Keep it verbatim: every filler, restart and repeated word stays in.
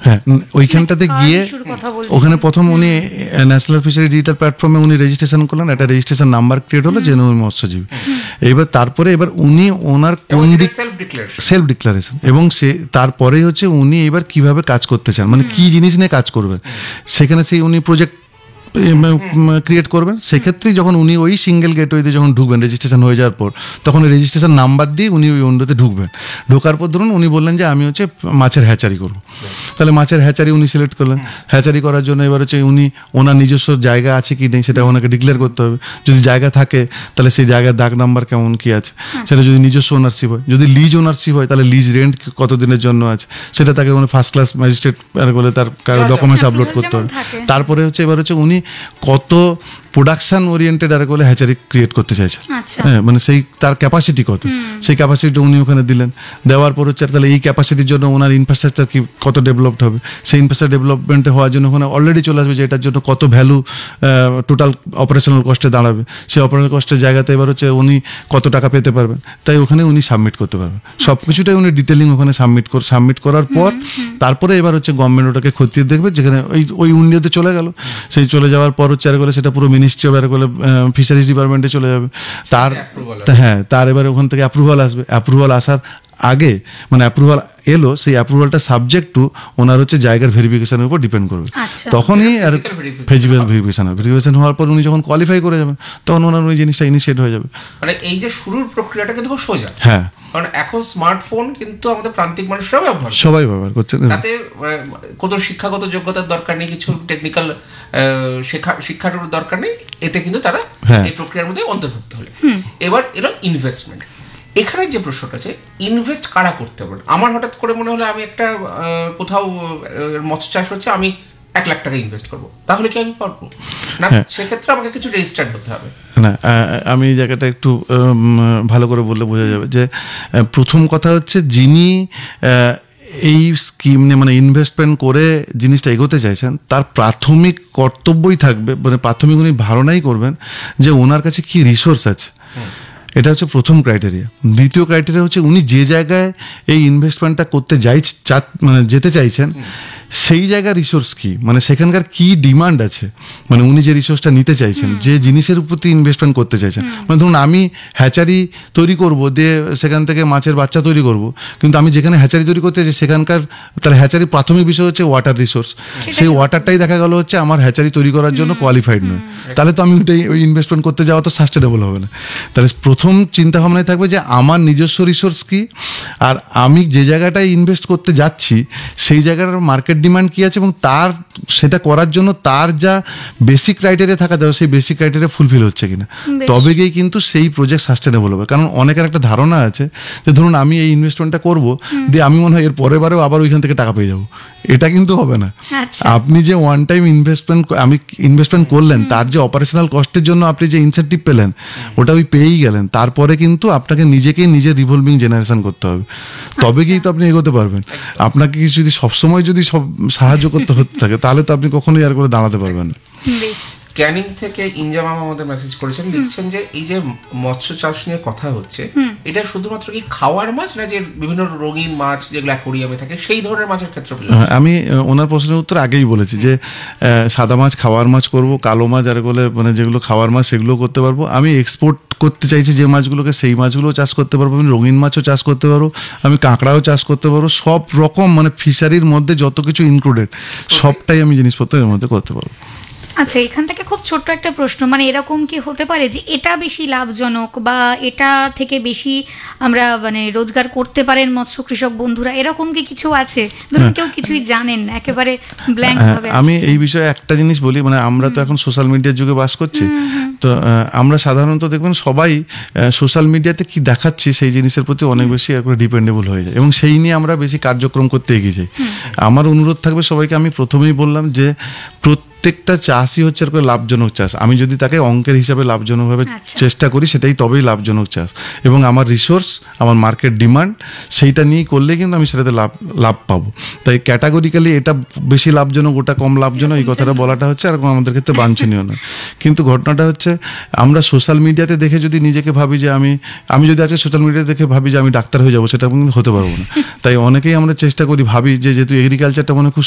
হ্যাঁ, ওইখানটাতে গিয়ে ওখানে প্রথম উনি ন্যাশনাল ফিশারি ডিজিটাল প্ল্যাটফর্মে উনি রেজিস্ট্রেশন করলেন, একটা রেজিস্ট্রেশন নাম্বার ক্রিয়েট হলো যে উনি মৎস্যজীবী। এবার তারপরে এবার উনি ওনার কোন দিক সেলফ ডিক্লারেশন, এবং সে তারপরেই হচ্ছে উনি এবার কিভাবে কাজ করতে চান, মানে কি জিনিস নিয়ে কাজ করবেন, সেখানে সেই উনি প্রজেক্ট ক্রিয়েট করবেন। সেক্ষেত্রেই যখন উনি ওই সিঙ্গেল গেটওয়েতে যখন ঢুকবেন রেজিস্ট্রেশন হয়ে যাওয়ার পর, তখন ওই রেজিস্ট্রেশন নাম্বার দিয়ে উনি ওই উইন্ডোতে ঢুকবেন। ঢোকার পর ধরুন উনি বললেন যে আমি হচ্ছে মাছের হ্যাচারি করবো, তাহলে মাছের হ্যাচারি উনি সিলেক্ট করলেন। হ্যাচারি করার জন্য এবার হচ্ছে উনি ওনার নিজস্ব জায়গা আছে কি নেই সেটা ওনাকে ডিক্লেয়ার করতে হবে। যদি জায়গা থাকে তাহলে সেই জায়গার দাগ নাম্বার কেমন কি আছে সেটা, যদি নিজস্ব ওনারশিপ হয়, যদি লিজ ওনারশিপ হয় তাহলে লিজ রেন্ট কতদিনের জন্য আছে সেটা তাকে উনি ফার্স্ট ক্লাস ম্যাজিস্ট্রেট বলে তার ডকুমেন্টস আপলোড করতে হবে। তারপরে হচ্ছে এবার হচ্ছে উনি কত প্রোডাকশন ওরিয়েন্টেড আর বলে হ্যাচারি ক্রিয়েট করতে চাইছে, হ্যাঁ মানে সেই তার ক্যাপাসিটি কত, সেই ক্যাপাসিটিটা উনি ওখানে দিলেন। দেওয়ার পর হচ্ছে তাহলে এই ক্যাপাসিটির জন্য ওনার ইনফ্রাস্ট্রাকচার কি কত ডেভেলপড হবে, সেই ইনফ্রাস্ট্রাকচার ডেভেলপমেন্ট হওয়ার জন্য ওখানে অলরেডি চলে আসবে যে এটার জন্য কত ভ্যালু টোটাল অপারেশনাল কস্টে দাঁড়াবে, সেই অপারেশনাল কস্টের জায়গাতে এবার হচ্ছে উনি কত টাকা পেতে পারবেন, তাই ওখানে উনি সাবমিট করতে পারবেন। সব কিছুটাই উনি ডিটেলিং ওখানে সাবমিট কর সাবমিট করার পর তারপরে এবার হচ্ছে গভর্নমেন্ট ওটাকে খতিয়ে দেখবে, যেখানে ওই ওই উইন্ডোতে চলে গেল। সেই চলে যাওয়ার পর হচ্ছে আর বলে সেটা পুরো মিনিস্ট্রি অফ বলে ফিশারিজ ডিপার্টমেন্টে চলে যাবে। তার হ্যাঁ তার এবারে ওখান থেকে অ্যাপ্রুভাল আসবে। অ্যাপ্রুভাল আসার আগে মানে অ্যাপ্রুভাল এলো, সেই অ্যাপ্রুভালটা সাবজেক্ট টু ওনার হচ্ছে জায়গার ভেরিফিকেশনের উপর ডিপেন্ড করবে। তখনই আর ফিজিক্যাল ভেরিফিকেশন হবে। ভেরিফিকেশন হওয়ার পর উনি যখন কোয়ালিফাই করে যাবেন তখন ওনার ওই জিনিসটা ইনিশিয়েট হয়ে যাবে। মানে এই যে শুরুর প্রক্রিয়াটা কিন্তু খুব সোজা। হ্যাঁ, কারণ এখন স্মার্টফোন কিন্তু আমাদের প্রান্তিক মানুষরা ব্যবহার সবাই ব্যবহার করছে, তাতে কোনো শিক্ষাগত যোগ্যতার দরকার নেই, কিছু টেকনিক্যাল শেখা শিক্ষার দরকার নেই, এতে কিন্তু তারা এই প্রক্রিয়ার মধ্যে অন্তর্ভুক্ত হলে। এবার এরা ইনভেস্টমেন্ট, এখানে যে প্রশ্নটা আছে ইনভেস্ট কারা করতে পারে। আমার হঠাৎ করে মনে হলো আমি একটা কোথাও মৎস্য চাষ হচ্ছে, আমি এক লাখ টাকা ইনভেস্ট করবো, তাহলে কি আমি পারবো না? সেক্ষেত্রে আমাকে কিছু রেজিস্টার্ড করতে হবে। না, আমি এই জায়গাটা একটু ভালো করে বললে বোঝা যাবে যে প্রথম কথা হচ্ছে যিনি এই স্কিম নিয়ে মানে ইনভেস্টমেন্ট করে জিনিসটা এগোতে চাইছেন তার প্রাথমিক কর্তব্যই থাকবে, মানে প্রাথমিক উনি ধারণাই করবেন যে ওনার কাছে কি রিসোর্স আছে। এটা হচ্ছে প্রথম ক্রাইটেরিয়া। দ্বিতীয় ক্রাইটেরিয়া হচ্ছে উনি যে জায়গায় এই ইনভেস্টমেন্টটা করতে যাই মানে যেতে চাইছেন সেই জায়গার রিসোর্স কি, মানে সেখানকার কি ডিমান্ড আছে, মানে উনি যে রিসোর্সটা নিতে চাইছেন, যে জিনিসের উপর ইনভেস্টমেন্ট করতে চাইছেন। মানে ধরুন আমি হ্যাচারি তৈরি করব, দিয়ে সেখান থেকে মাছের বাচ্চা তৈরি করব, কিন্তু আমি যেখানে হ্যাচারি তৈরি করতে চাই সেখানকার তাহলে হ্যাচারির প্রাথমিক বিষয় হচ্ছে ওয়াটার রিসোর্স, সেই ওয়াটারটাই দেখা গেল হচ্ছে আমার হ্যাচারি তৈরি করার জন্য কোয়ালিফাইড নয়, তাহলে তো আমি ওইটাই ওই ইনভেস্টমেন্ট করতে যাওয়া তো সাস্টেনেবল হবে না। তাহলে প্রথম চিন্তা ভাবনায় থাকবে যে আমার নিজস্ব রিসোর্স কি, আর আমি যে জায়গাটায় ইনভেস্ট করতে যাচ্ছি সেই জায়গার মার্কেট ডিমান্ড কি আছে, এবং তার সেটা করার জন্য তার যা বেসিক ক্রাইটেরিয়া থাকা যাবে সেই বেসিক ক্রাইটেরিয়া ফুলফিল হচ্ছে কিনা, তবে গিয়ে কিন্তু সেই প্রজেক্ট সাস্টেনেবল হবে। কারণ অনেকের একটা ধারণা আছে যে ধরুন আমি এই ইনভেস্টমেন্টটা করবো, দিয়ে আমি মনে হয় এর পরের বারেও আবার ওইখান থেকে টাকা পেয়ে যাবো, এটা কিন্তু হবে না। আপনি যে ওয়ান টাইম ইনভেস্টমেন্ট আমি ইনভেস্টমেন্ট করলেন, তার যে অপারেশনাল কস্টের জন্য আপনি যে ইনসেন্টিভ পেলেন ওটা ওই পেয়েই গেলেন, তারপরে কিন্তু আপনাকে নিজেকেই নিজে রিভলভিং জেনারেশন করতে হবে, তবে গিয়েই তো আপনি এগোতে পারবেন। আপনাকে যদি সবসময় যদি সব সাহায্য করতে হতে থাকে তাহলে তো আপনি কখনোই আর করে দাঁড়াতে পারবেন না। ক্যানিং থেকে ইনজামাম আমাদের মেসেজ করেছেন, লিখছেন যে এই যে মৎস্য চাষ নিয়ে কথা হচ্ছে, এটা শুধুমাত্র কি খাওয়ার মাছ না যে বিভিন্ন রঙিন মাছ যেগুলো অ্যাকোরিয়ামে থাকে সেই ধরনের মাছের ক্ষেত্রে? আমি ওনার প্রশ্নের উত্তর আগেই বলেছি যে সাদা মাছ খাওয়ার মাছ করব, কালো মাছ আর বলে মানে যেগুলো খাওয়ার মাছ সেগুলো করতে পারবো। আমি এক্সপোর্ট করতে চাইছি যে মাছগুলোকে সেই মাছগুলো চাষ করতে পারবো, আমি রঙিন মাছও চাষ করতে পারবো, আমি কাঁকড়াও চাষ করতে পারবো, সব রকম মানে ফিশারির মধ্যে যত কিছু ইনক্লুডেড সবটাই আমি জিনিসপত্র এর মধ্যে করতে পারবো। আচ্ছা, এখান থেকে খুব ছোট্ট একটা প্রশ্ন, মানে এরকম কি হতে পারে যে এটা বেশি লাভজনক বা এটা থেকে বেশি আমরা মানে রোজগার করতে পারেন মৎস্য কৃষক বন্ধুরা, এরকম কি কিছু আছে? ধরুন কেউ কিছুই জানেন না, একেবারে ব্ল্যাঙ্ক ভাবে। আমি এই বিষয়ে একটা জিনিস বলি, মানে আমরা তো এখন সোশ্যাল মিডিয়ার যুগে বাস করছি, তো আমরা সাধারণত দেখবেন সবাই সোশ্যাল মিডিয়াতে কি দেখাচ্ছি সেই জিনিসের প্রতি অনেক বেশি ডিপেন্ডেবল হয়ে যায়, এবং সেই নিয়ে আমরা বেশি কার্যক্রম করতে এগিয়ে যাই। আমার অনুরোধ থাকবে সবাইকে, আমি প্রথমেই বললাম যে প্রত্যেকটা চাষই হচ্ছে আর লাভজনক চাষ। আমি যদি তাকে অঙ্কের হিসাবে লাভজনকভাবে চেষ্টা করি সেটাই তবেই লাভজনক চাষ, এবং আমার রিসোর্স আমার মার্কেট ডিমান্ড সেইটা নিয়ে করলে কিন্তু আমি সেটাতে লাভ লাভ পাবো। তাই ক্যাটাগরিক্যালি এটা বেশি লাভজনক ওটা কম লাভজনক এই কথাটা বলাটা হচ্ছে আর আমাদের ক্ষেত্রে বাঞ্ছনীয় নয়। কিন্তু ঘটনাটা হচ্ছে আমরা সোশ্যাল মিডিয়াতে দেখে যদি নিজেকে ভাবি যে আমি আমি যদি আজকে সোশ্যাল মিডিয়াতে দেখে ভাবি যে আমি ডাক্তার হয়ে যাবো, সেটা কিন্তু হতে পারবো না। তাই অনেকেই আমরা চেষ্টা করি ভাবি যে যেহেতু এগ্রিকালচারটা মনে খুব